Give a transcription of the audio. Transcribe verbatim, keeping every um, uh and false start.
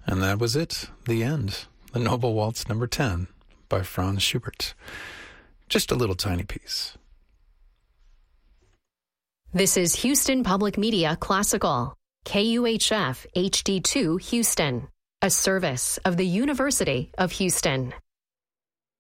And that was it, the end. The Noble Waltz number ten by Franz Schubert. Just a little tiny piece. This is Houston Public Media Classical, K U H F H D two Houston, a service of the University of Houston.